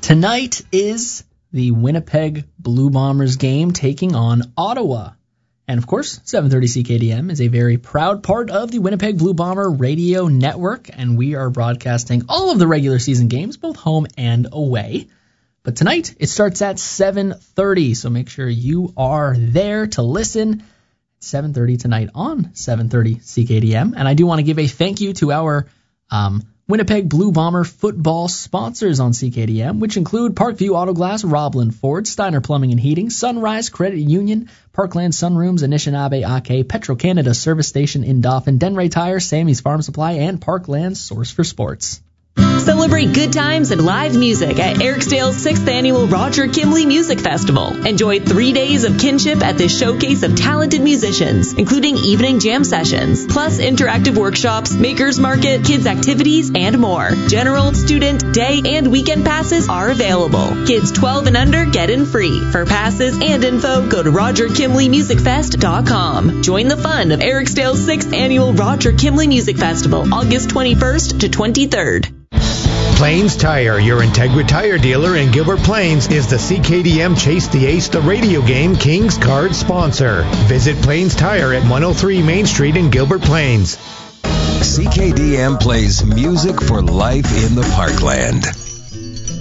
Tonight is the Winnipeg Blue Bombers game taking on Ottawa. And of course, 730 CKDM is a very proud part of the Winnipeg Blue Bomber radio network, and we are broadcasting all of the regular season games, both home and away. But tonight, it starts at 7:30, so make sure you are there to listen. 7:30 tonight on 730 CKDM. And I do want to give a thank you to our Winnipeg Blue Bomber football sponsors on CKDM, which include Parkview Auto Glass, Roblin Ford, Steiner Plumbing and Heating, Sunrise Credit Union, Parkland Sunrooms, Anishinaabe Ake, Petro-Canada Service Station in Dauphin, Denray Tire, Sammy's Farm Supply, and Parkland Source for Sports. Celebrate good times and live music at Eriksdale's 6th Annual Roger Kimley Music Festival. Enjoy 3 days of kinship at this showcase of talented musicians, including evening jam sessions, plus interactive workshops, makers market, kids activities, and more. General, student, day, and weekend passes are available. Kids 12 and under get in free. For passes and info, go to RogerKimleyMusicFest.com. Join the fun of Eriksdale's 6th Annual Roger Kimley Music Festival, August 21st to 23rd. Plains Tire, your Integra tire dealer in Gilbert Plains, is the CKDM Chase the Ace, the radio game Kings Card sponsor. Visit Plains Tire at 103 Main Street in Gilbert Plains. CKDM plays music for life in the Parkland.